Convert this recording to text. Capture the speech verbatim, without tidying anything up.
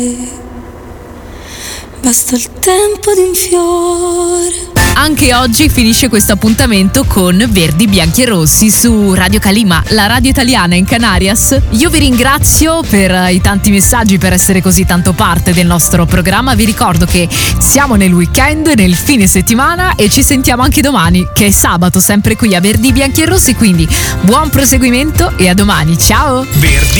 Basta il tempo di un fiore. Anche oggi finisce questo appuntamento con Verdi, Bianchi e Rossi su Radio Calima, la radio italiana in Canarias. Io vi ringrazio per i tanti messaggi, per essere così tanto parte del nostro programma. Vi ricordo che siamo nel weekend, nel fine settimana, e ci sentiamo anche domani, che è sabato, sempre qui a Verdi, Bianchi e Rossi. Quindi buon proseguimento e a domani. Ciao! Verdi